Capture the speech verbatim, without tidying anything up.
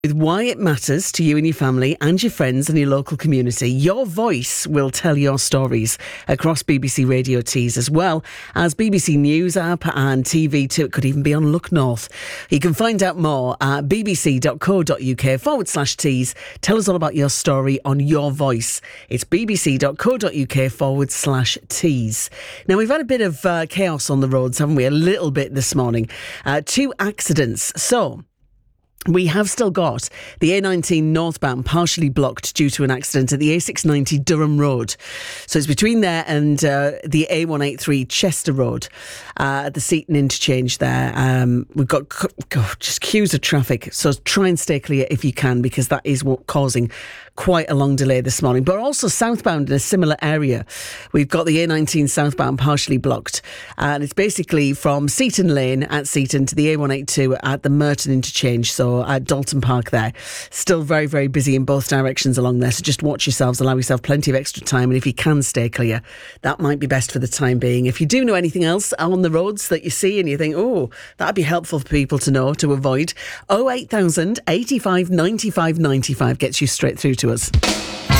With why it matters to you and your family and your friends and your local community. Your voice will tell your stories across B B C Radio Tees, as well as B B C News app and T V too. It could even be on Look North. You can find out more at bbc.co.uk forward slash tees. Tell us all about your story on your voice. It's bbc.co.uk forward slash tees. Now, we've had a bit of uh, chaos on the roads, haven't we? A little bit this morning. Uh, two accidents. So... we have still got the A nineteen northbound partially blocked due to an accident at the A six ninety Durham Road. So it's between there and uh, the A one eighty-three Chester Road uh, at the Seaton interchange there. Um, we've got God, just queues of traffic. So try and stay clear if you can, because that is what causing quite a long delay this morning. But also southbound in a similar area, we've got the A nineteen southbound partially blocked. And it's basically from Seaton Lane at Seaton to the A one eighty-two at the Merton interchange. So at Dalton Park there. Still very, very busy in both directions along there. So just watch yourselves, allow yourself plenty of extra time. And if you can stay clear, that might be best for the time being. If you do know anything else on the roads that you see and you think, oh, that'd be helpful for people to know, to avoid, oh eight thousand eighty-five ninety-five ninety-five gets you straight through to us.